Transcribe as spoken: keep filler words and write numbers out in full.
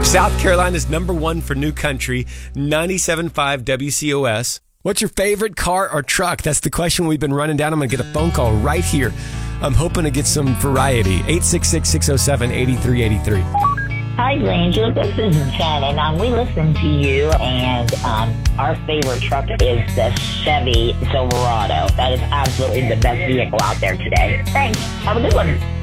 South Carolina's number one for new country, ninety-seven point five W C O S. What's your favorite car or truck? That's the question we've been running down. I'm going to get a phone call right here. I'm hoping to get some variety. eight six six, six oh seven, eight three eight three. Hi, Ranger. This is Jen, and um, we listen to you, and um, our favorite truck is the Chevy Silverado. That is absolutely the best vehicle out there today. Thanks. Have a good one.